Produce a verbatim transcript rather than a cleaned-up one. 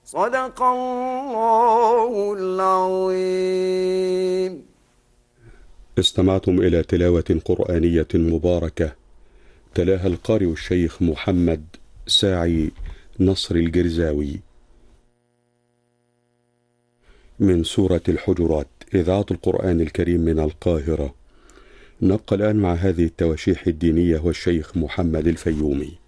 صدق الله العظيم. استمعتم إلى تلاوة قرآنية مباركة تلاها القارئ الشيخ محمد ساعي نصر الجرزاوي من سورة الحجرات، إذاعة القرآن الكريم من القاهرة. نبقى الآن مع هذه التواشيح الدينية والشيخ محمد الفيومي.